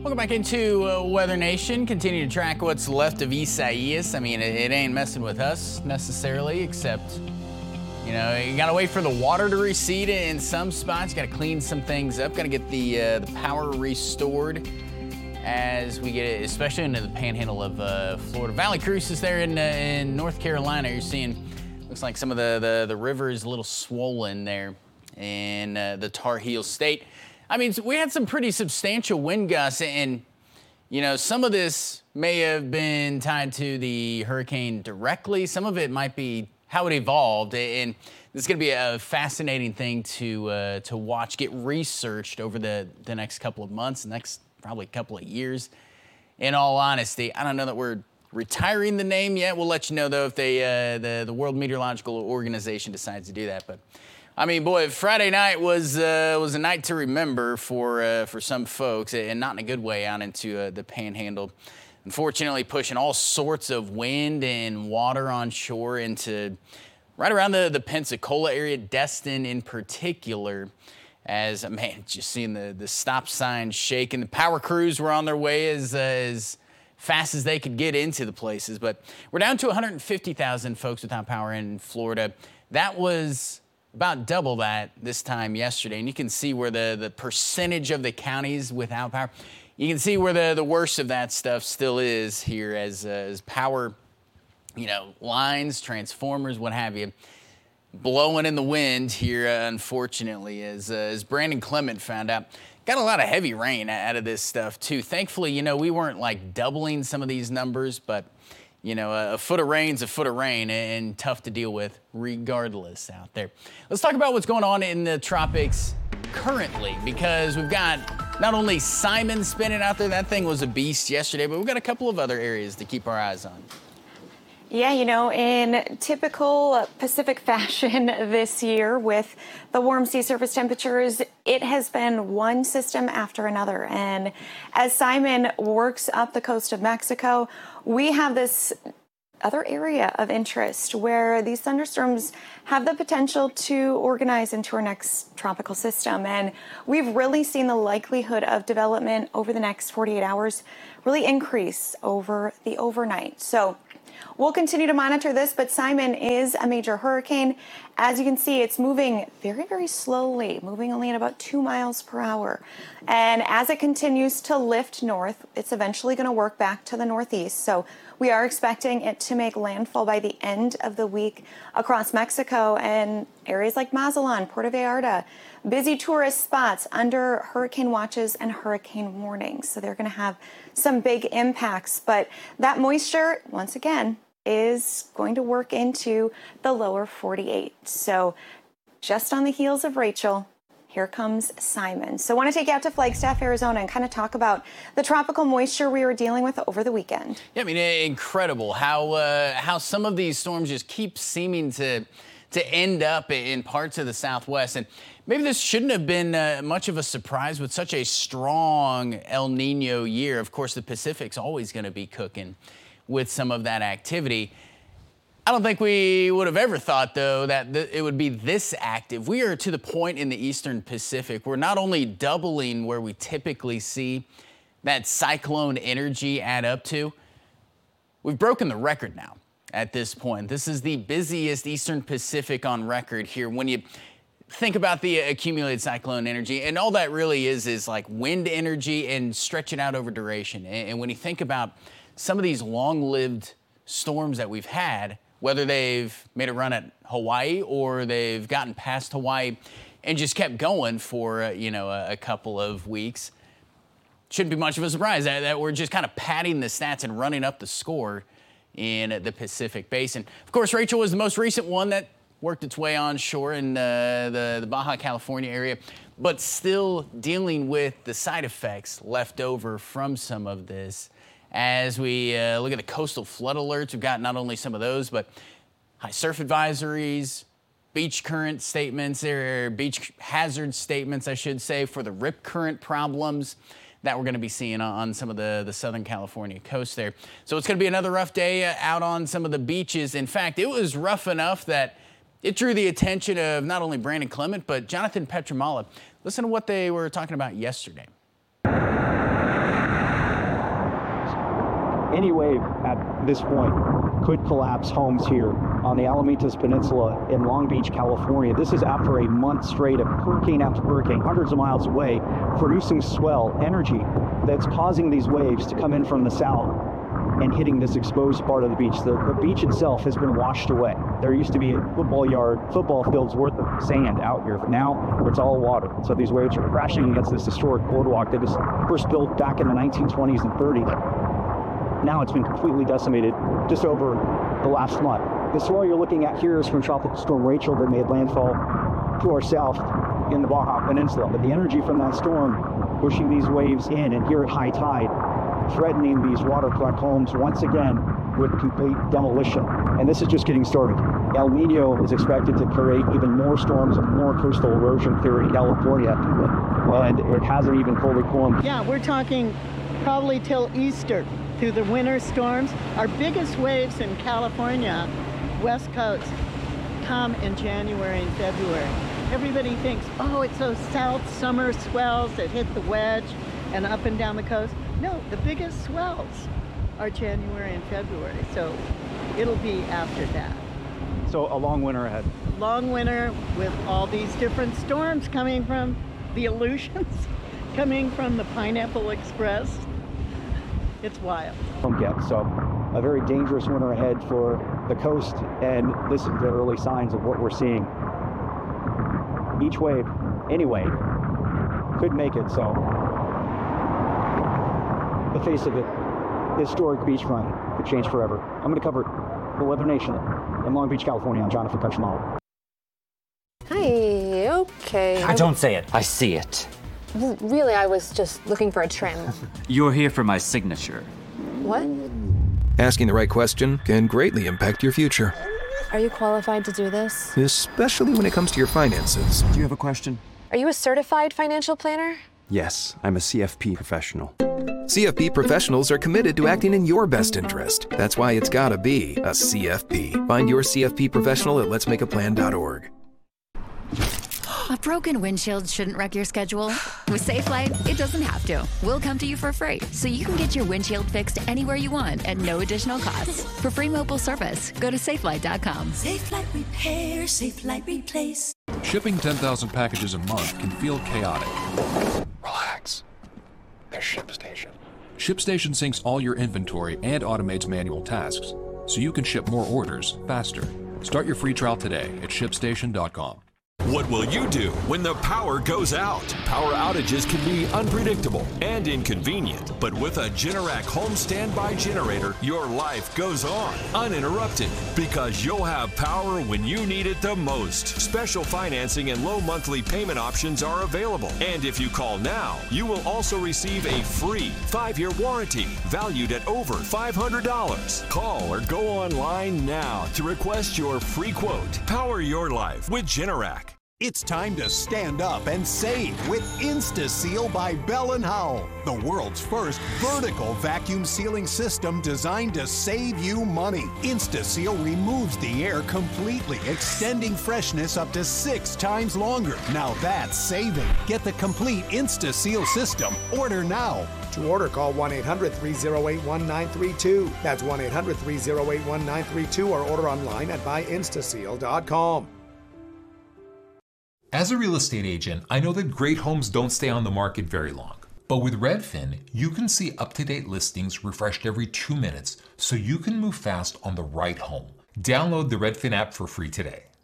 Welcome back into Weather Nation. Continue to track what's left of Isaias. I mean, it ain't messing with us necessarily, except, you know, you gotta wait for the water to recede in some spots. You gotta clean some things up. Gotta get the power restored as we get, especially into the panhandle of Florida. Valley Cruises there in North Carolina. You're seeing, looks like some of the river is a little swollen there in the Tar Heel State. I mean, we had some pretty substantial wind gusts, and, you know, some of this may have been tied to the hurricane directly. Some of it might be how it evolved, and this is going to be a fascinating thing to watch, get researched over the next couple of months, next probably couple of years. In all honesty, I don't know that we're retiring the name yet. We'll let you know, though, if the World Meteorological Organization decides to do that. But I mean, boy, Friday night was a night to remember for some folks, and not in a good way out into the Panhandle. Unfortunately, pushing all sorts of wind and water on shore into right around the Pensacola area, Destin in particular. As, man, just seeing the stop sign shaking. The power crews were on their way as fast as they could get into the places. But we're down to 150,000 folks without power in Florida. That was about double that this time yesterday. And you can see where the percentage of the counties without power, you can see where the worst of that stuff still is here as power, you know, lines, transformers, what have you, blowing in the wind here, unfortunately, as Brandon Clement found out. Got a lot of heavy rain out of this stuff, too. Thankfully, you know, we weren't like doubling some of these numbers, but you know, a foot of rain's a foot of rain, and tough to deal with regardless out there. Let's talk about what's going on in the tropics currently, because we've got not only Simon spinning out there, that thing was a beast yesterday, but we've got a couple of other areas to keep our eyes on. Yeah, you know, in typical Pacific fashion this year with the warm sea surface temperatures, it has been one system after another. And as Simon works up the coast of Mexico, we have this other area of interest where these thunderstorms have the potential to organize into our next tropical system. And we've really seen the likelihood of development over the next 48 hours really increase over the overnight. So we'll continue to monitor this, but Simon is a major hurricane. As you can see, it's moving very, very slowly, moving only at about 2 miles per hour. And as it continues to lift north, it's eventually going to work back to the northeast. So we are expecting it to make landfall by the end of the week across Mexico and areas like Mazatlan, Puerto Vallarta, busy tourist spots under hurricane watches and hurricane warnings. So they're going to have some big impacts. But that moisture, once again, is going to work into the lower 48. So just on the heels of Rachel, here comes Simon. So I want to take you out to Flagstaff, Arizona, and kind of talk about the tropical moisture we were dealing with over the weekend. Yeah, I mean, incredible how some of these storms just keep seeming to end up in parts of the Southwest. And maybe this shouldn't have been much of a surprise with such a strong El Nino year. Of course, the Pacific's always going to be cooking with some of that activity. I don't think we would have ever thought, though, that it would be this active. We are to the point in the Eastern Pacific. We're not only doubling where we typically see that cyclone energy add up to, we've broken the record now at this point. This is the busiest Eastern Pacific on record here. When you think about the accumulated cyclone energy, and all that really is like wind energy and stretch it out over duration. And when you think about some of these long-lived storms that we've had, whether they've made a run at Hawaii or they've gotten past Hawaii and just kept going for, a couple of weeks, shouldn't be much of a surprise that we're just kind of padding the stats and running up the score in the Pacific Basin. Of course, Rachel was the most recent one that worked its way onshore in the Baja California area, but still dealing with the side effects left over from some of this. As we look at the coastal flood alerts, we've got not only some of those, but high surf advisories, beach current statements, or beach hazard statements, I should say, for the rip current problems that we're going to be seeing on some of the Southern California coast there. So it's going to be another rough day out on some of the beaches. In fact, it was rough enough that it drew the attention of not only Brandon Clement, but Jonathan Petramala. Listen to what they were talking about yesterday. Any wave at this point could collapse homes here on the Alamitos Peninsula in Long Beach, California. This is after a month straight of hurricane after hurricane, hundreds of miles away, producing swell energy that's causing these waves to come in from the south and hitting this exposed part of the beach. The beach itself has been washed away. There used to be a football field's worth of sand out here, but now it's all water. So these waves are crashing against this historic boardwalk that was first built back in the 1920s and 30s. Now it's been completely decimated just over the last month. The swell you're looking at here is from Tropical Storm Rachel that made landfall to our south in the Baja Peninsula. But the energy from that storm pushing these waves in, and here at high tide, threatening these waterfront homes once again with complete demolition. And this is just getting started. El Nino is expected to create even more storms and more coastal erosion here in California. And it hasn't even fully formed. Yeah, we're talking probably till Easter through the winter storms. Our biggest waves in California, West Coast, come in January and February. Everybody thinks, oh, it's those south summer swells that hit the wedge and up and down the coast. No, the biggest swells are January and February, so it'll be after that. So a long winter ahead. Long winter with all these different storms coming from the Aleutians, coming from the Pineapple Express. It's wild. So a very dangerous winter ahead for the coast, and this is the early signs of what we're seeing. Each wave, anyway, could make it so. The face of it, historic beachfront, could change forever. I'm going to cover the Weather Nation in Long Beach, California. I'm Jonathan Kuchmala. Hi, okay. I don't say it. I see it. Really, I was just looking for a trim. You're here for my signature. What? Asking the right question can greatly impact your future, Are you qualified to do this? especially when it comes to your finances. Do you have a question? Are you a certified financial planner? Yes, I'm a CFP professional. CFP professionals are committed to acting in your best interest. That's why it's gotta be a CFP. Find your CFP professional at letsmakeaplan.org. A broken windshield shouldn't wreck your schedule. With Safelite, it doesn't have to. We'll come to you for free, so you can get your windshield fixed anywhere you want at no additional cost. For free mobile service, go to safelite.com. Safelite Repair, Safelite Replace. Shipping 10,000 packages a month can feel chaotic. Relax. There's ShipStation. ShipStation syncs all your inventory and automates manual tasks, so you can ship more orders faster. Start your free trial today at ShipStation.com. What will you do when the power goes out? Power outages can be unpredictable and inconvenient, but with a Generac home standby generator, your life goes on uninterrupted because you'll have power when you need it the most. Special financing and low monthly payment options are available. And if you call now, you will also receive a free 5-year warranty valued at over $500. Call or go online now to request your free quote. Power your life with Generac. It's time to stand up and save with InstaSeal by Bell & Howell, the world's first vertical vacuum sealing system designed to save you money. InstaSeal removes the air completely, extending freshness up to 6 times longer. Now that's saving. Get the complete InstaSeal system. Order now. To order, call 1-800-308-1932. That's 1-800-308-1932 or order online at buyinstaseal.com. As a real estate agent, I know that great homes don't stay on the market very long. But with Redfin, you can see up-to-date listings refreshed every 2 minutes, so you can move fast on the right home. Download the Redfin app for free today.